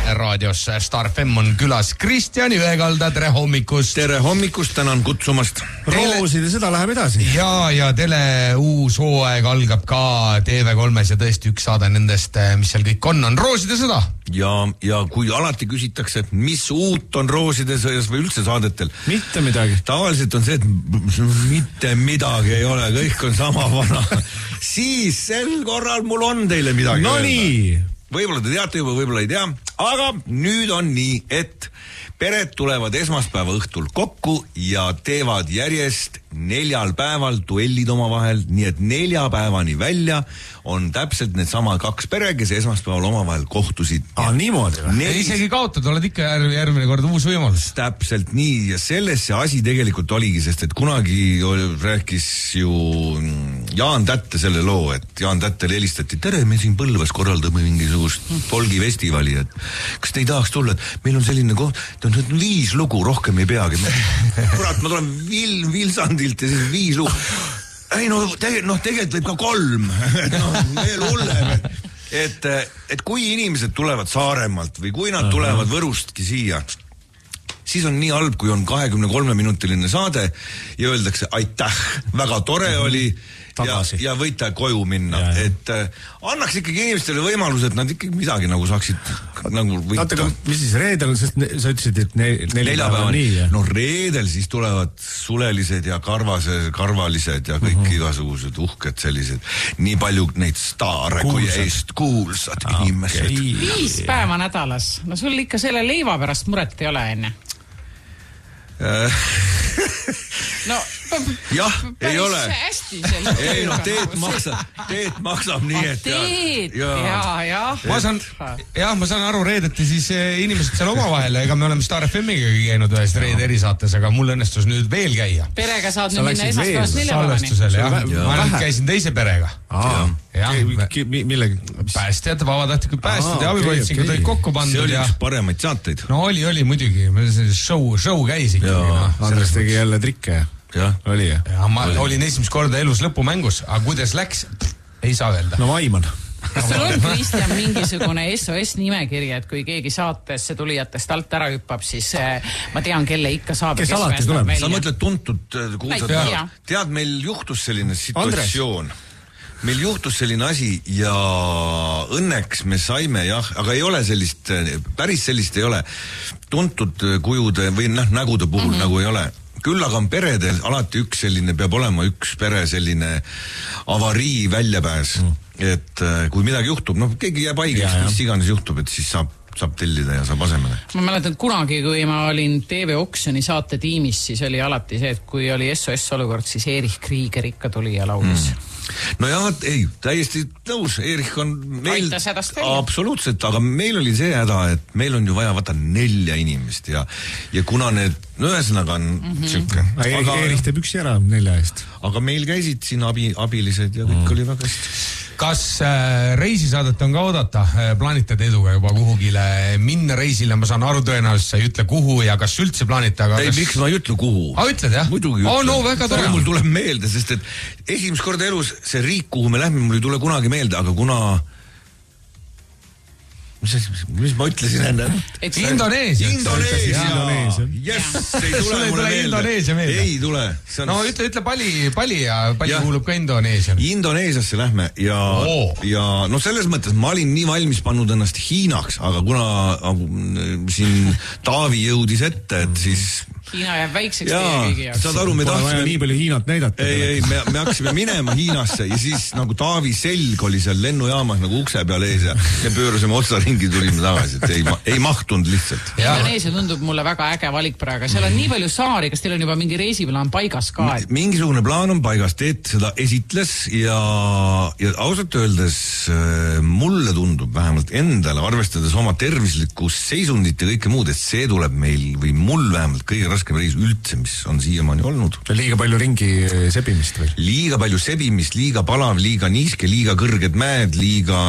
raadios Star FM on külas Kristjan Jõekalda, tere hommikust! Tere hommikust, tänan kutsumast! Rooside seda läheb edasi. Ja tele uus hooaeg algab ka TV3-s ja tõesti üks saade nendest, mis seal kõik on Rooside sõda. Ja kui alati küsitakse, et mis uut on Rooside sõjas või üldse saadetel. Mitte midagi. Tavaliselt on see, et mitte midagi ei ole, kõik on sama vana. Siis sel korral mul on teile midagi no öelda. Nii. Võib-olla te teate juba, võib-olla ei tea, aga nüüd on nii, et pered tulevad esmaspäeva õhtul kokku ja teevad järjest 4 päeval duellid omavahel, nii et 4 päevani välja on täpselt need sama 2 pere, kes esmaspäeval omavahel kohtusid. Niimoodi või? Isegi kaotad, oled ikka järgmine kord uus võimalus. Täpselt nii, ja selles see asi tegelikult oligi, sest et kunagi rääkis ju Jaan Tätte selle loo, et Jaan Tättele helistati, tere, me siin Põlvas korraldame mingisugust folgifestivali, et kas te ei tahaks tulla, et meil on selline koht, 5 lugu, rohkem ei peagi. Kurat, ma tulen Vilsandilt ja siis 5 lugu. Ei tegelikult võib ka 3. Veel hullem. Et kui inimesed tulevad Saaremaalt või kui nad tulevad Võrustki siia, siis on nii halb, kui on 23-minutiline saade ja öeldakse aitäh, väga tore oli ja võite koju minna. Et annaks ikkagi inimestele võimalus, et nad ikkagi midagi nagu saaksid nagu võita. Aga mis siis reedel, sest sa ütlesid, et 4 päeva nii? No reedel siis tulevad sulelised ja karvalised ja kõik igasugused uhked sellised. Nii palju neid staare kui eest kuulsad inimesed. 5 päeva nädalas. No sul ikka selle leiva pärast muret ei ole, enne? No, jah, ei ole. Hästi ei, no teed maksab nii, et teed, ja. Ma saan aru reedeti siis inimesed seal omavahel, ega me oleme Star FM-iga käinud ühes reede erisaates, aga mul õnnestus nüüd veel käia. Perega saad nüüd minna esmaspäevast 4 päevani. Ma nüüd käisin teise perega. Millega? Päästjad, vabatahtlikud päästjad ja abipolitseinikud olid kokku pandud. See oli üks paremaid saateid. No oli muidugi, show käis ikkagi. Andres tegi jälle trikke. Oli ja? Ma olin esimest korda elus lõpumängus, aga kuidas läks, ei saa öelda. No vaiman. Kas sul on, Kristjan, mingisugune SOS nimekiri, et kui keegi saatesse tulijatest alt ära hüppab, siis ma tean, kelle ikka saab. Kes alati tuleb? Sa mõtled tuntud kuulsad. Tead, meil juhtus selline situatsioon. Meil juhtus selline asi ja õnneks me saime, aga ei ole sellist, päris sellist ei ole tuntud kujude või nägude puhul nagu ei ole. Küll aga on peredel alati üks selline, peab olema üks pere selline avarii väljapääs, et kui midagi juhtub, keegi jääb haigeks, mis iganes juhtub, et siis saab tellida ja saab asemele. Ma mäletan kunagi, kui ma olin TV Oksjoni saate tiimis, siis oli alati see, et kui oli SOS olukord, siis Erich Krieger ikka tuli ja laulis. No jah, ei, täiesti nõus, Erich on meil, absoluutselt, aga meil oli see häda, et meil on ju vaja 4 inimest ja kuna need, ühesõnaga on siuke. Erich teeb üksi ära 4 eest. Aga meil käisid siin abilised ja kõik oli väga hästi. Kas reisisaadet on ka oodata? Plaanitad eduga juba kuhugile minna reisile? Ma saan aru tõenäoliselt, sa ei ütle kuhu ja kas üldse plaanita? Ei, miks ma ei ütle kuhu? Ütled, jah? Muidugi ütlen. No, väga tore. Mul tuleb meelde, sest et esimest korda elus see riik, kuhu me lähme, mul ei tule kunagi meelde, aga kuna... Mis ma ütlesin enne? Indoneesia. Yes, ei tule mulle meelde. Ei tule. No ütle Bali ja Bali kuulub ka Indoneesia. Indoneesiasse lähme ja no selles mõttes ma olin nii valmis pannud ennast Hiinaks, aga kuna siin Taavi jõudis ette, et siis... Hiina jääb väikseks teie kõigi jaoks. Saad aru, me tahtsime... nii palju Hiinat näidata. Ei, me hakkasime minema Hiinasse ja siis nagu Taavi selg oli seal lennujaamas nagu ukse peal ees ja me pöörasime otsa ringi, tulime tagasi, et ei mahtunud lihtsalt. Indoneesia tundub mulle väga äge valik praegu. Seal on nii palju saari, kas teil on juba mingi reisiplaan paigas ka? Mingisugune plaan on paigas, Teet seda esitles ja ausalt öeldes mulle tundub vähemalt endale, arvestades oma tervislikku seisundit ja kõike muud, et see tuleb meil või mul vähemalt kõige raskem reis üldse, mis on siiamaani olnud. Liiga palju ringi sebimist või? Liiga palju sebimist, liiga palav, liiga niiske, liiga kõrged mäed, liiga.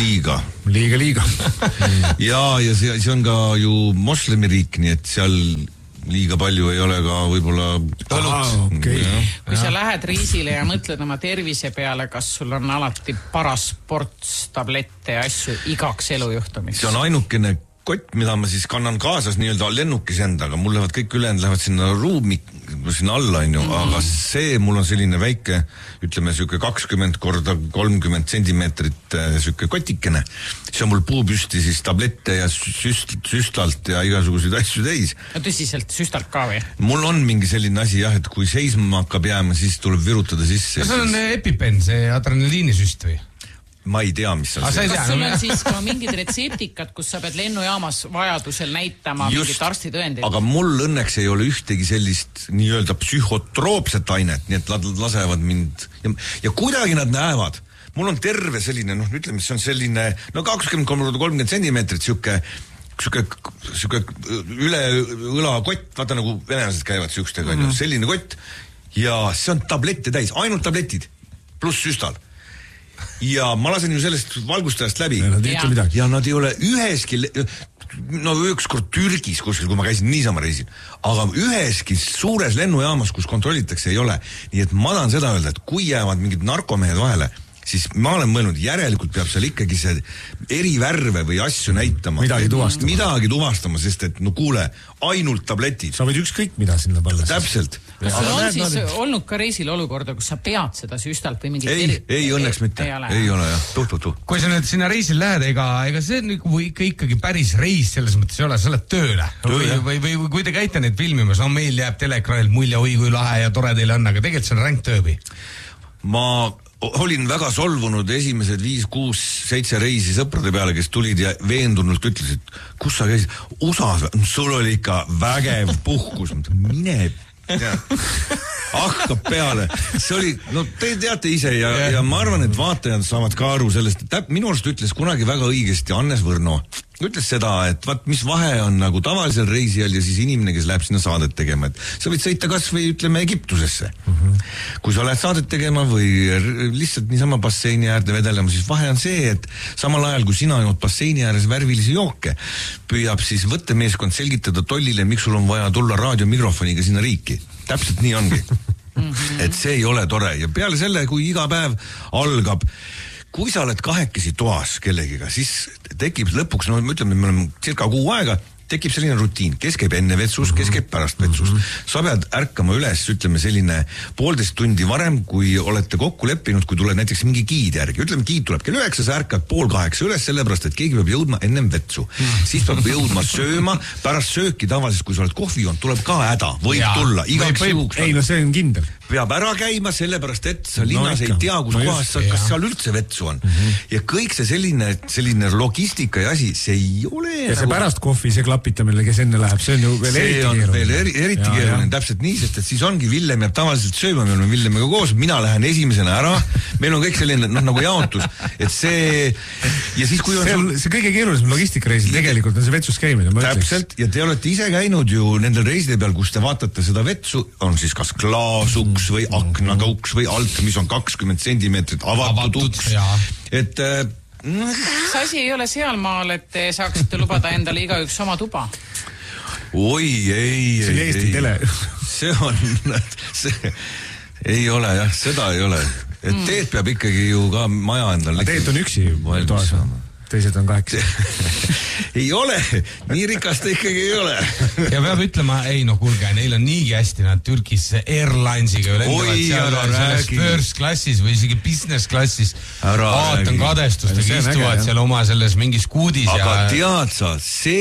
ja see on ka ju moslemiriik, nii et seal liiga palju ei ole ka võib-olla Kui sa lähed reisile ja mõtled oma tervise peale, kas sul on alati parasports, tablette ja asju igaks elujuhtumiks? See on ainukene kott, mida ma siis kannan kaasas nii-öelda lennukis endaga, mul lähevad kõik ülejäänud lähevad sinna ruumi, sinna alla, aga see mul on selline väike, ütleme siuke 20 korda 30 sentimeetrit siuke kotikene. See on mul puupüsti siis tablette ja süstlalt ja igasuguseid asju täis. No tõsiselt, süstalt ka või? Mul on mingi selline asi jah, et kui seisma hakkab jääma, siis tuleb virutada sisse. Kas see on EpiPen, see adrenaliinisüst või? Ma ei tea, mis on see. Kas sul on siis ka mingid retseptikad, kus sa pead lennujaamas vajadusel näitama mingit arstitõendit? Aga mul õnneks ei ole ühtegi sellist nii-öelda psühhotroopset ainet, nii et nad lasevad mind ja kuidagi nad näevad. Mul on terve selline, ütleme, see on selline 20-30 sentimeetrit siuke üle õlakott, vaata nagu venelased käivad siukstega, selline kott ja see on tablette täis, ainult tabletid pluss süstal. Ja ma lasen ju sellest valgustajast läbi. Ja nad ei ole üheski, ükskord Türgis kuskil, kui ma käisin niisama reisil, aga üheski suures lennujaamas, kus kontrollitakse, ei ole. Nii et ma tahan seda öelda, et kui jäävad mingid narkomehed vahele, siis ma olen mõelnud, järelikult peab seal ikkagi see erivärve või asju näitama. Midagi tuvastama, sest et kuule, ainult tabletid. Sa võid ükskõik mida sinna panna. Täpselt. Kas sul on siis olnud ka reisil olukorda, kus sa pead seda süstalt või mingit... Ei, õnneks mitte. Ei ole, jah. Kui sa nüüd sinna reisil lähed, ega see ikkagi päris reis selles mõttes ei ole, sa oled tööle. Või kui te käite neid filmimas, meil jääb teleekraanilt mulje, oi kui lahe ja tore teile on, aga tegelikult see on ränk tööbi. Ma olin väga solvunud esimesed 5, 6, 7 reisi sõprade peale, kes tulid ja veendunult ütlesid, kus sa käisid? USAs, sul oli ikka vägev puhkus. Mine hakkab peale. See oli, te teate ise ja ma arvan, et vaatajad saavad ka aru sellest, et minu arust ütles kunagi väga õigesti Hannes Võrno. Ütles seda, et mis vahe on nagu tavalisel reisijal ja siis inimene, kes läheb sinna saadet tegema, et sa võid sõita kas või ütleme Egiptusesse. Kui sa lähed saadet tegema või lihtsalt niisama basseini äärde vedelema, siis vahe on see, et samal ajal kui sina jood basseini ääres värvilisi jooke, püüab siis võttemeeskond selgitada tollile, miks sul on vaja tulla raadiomikrofoniga sinna riiki. Täpselt nii ongi. Et see ei ole tore ja peale selle, kui iga päev algab, kui sa oled kahekesi toas kellegiga, siis tekib lõpuks, ütleme, me oleme circa 6 aega, tekib selline rutiin, kes käib enne vetsust, kes käib pärast vetsust. Sa pead ärkama üles, ütleme selline 1,5 tundi varem, kui olete kokku leppinud, kui tuleb näiteks mingi giid järgi. Ütleme, giid tuleb kell 9, sa ärkad 7:30 üles, sellepärast, et keegi peab jõudma ennem vetsu. Siis peab jõudma sööma, pärast sööki tavaliselt, kui sa oled kohvi joonud, tuleb ka häda, võib tulla, igaks juhuks. Ei, see on kindel. Peab ära käima, sellepärast, et sa linnas ei tea, kus kohas, kas seal üldse vetsu on. Ja kõik see selline logistika ja asi, see ei ole... Ja see pärast kohvi, see klapitamine, kes enne läheb, see on ju veel eriti keeruline. Eriti keeruline, täpselt nii, sest et siis ongi Villem jääb tavaliselt sööma, me oleme Villemiga koos, mina lähen esimesena ära, meil on kõik selline, nagu jaotus, et see... Ja siis kui on... See kõige keerulisem logistikareisil tegelikult on see vetsus käimine. Täpselt, ja te olete ise käinud ju nendel reiside peal, kus te vaatate seda vetsu, on siis kas klaasuks või aknaga uks või alt, mis on 20 sentimeetrit avatud uks. Et... Kas asi ei ole sealmaal, et te saaksite lubada endale igaüks oma tuba? Oi, ei. See on Eesti tele. See on... Ei ole, jah, seda ei ole. Et teed peab ikkagi ju ka maja endal... Teed on üksi toas. Teised on 8. Ei ole, nii rikast ikkagi ei ole. Ja peab ütlema, kuulge, neil on niigi hästi, nad Türgis Airlinesiga lendavad seal selles first klassis või isegi business klassis. Vaatan kadestustega, istuvad seal oma selles mingis kuudis. Aga tead sa,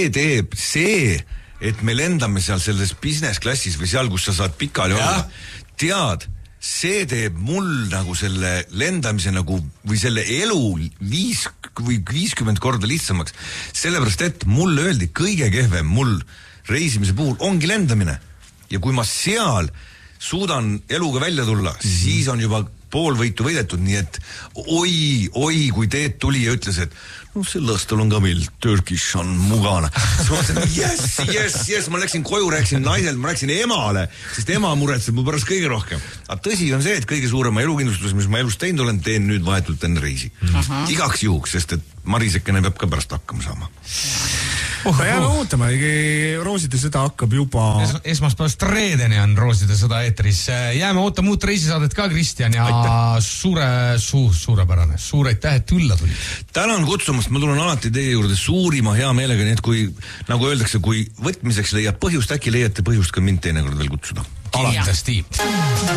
see, et me lendame seal selles business klassis või seal, kus sa saad pikali olla, tead, see teeb mul nagu selle lendamise nagu või selle elu 5 või 50 korda lihtsamaks. Sellepärast, et mulle öeldi kõige kehvem mul reisimise puhul ongi lendamine. Ja kui ma seal suudan eluga välja tulla, siis on juba pool võitu võidetud, nii et oi, kui teed tuli ja ütles, et sel aastal on ka meil Turkish on mugana. Siis ma mõtlesin, yes, ma läksin koju, rääkisin naisel, ma rääkisin emale, sest ema muretseb mu pärast kõige rohkem. Aga tõsi on see, et kõige suurema elukindlustus, mis ma elus teinud olen, teen nüüd vahetult enne reisi. Igaks juhuks, sest et Marisekene peab ka pärast hakkama saama. jääme ootama, Rooside sõda hakkab juba esmaspäevast reedeni on Rooside sõda eetris. Jääme ootama uut reisisaadet ka, Kristjan, ja suurepärane. Suur aitäh, et ülla tuli. Tänan kutsumast, ma tulen alati teie juurde suurima hea meelega, nii et kui, nagu öeldakse, kui võtmiseks leiab põhjust, äkki leiate põhjust ka mind teinekord veel kutsuda. Kindlasti.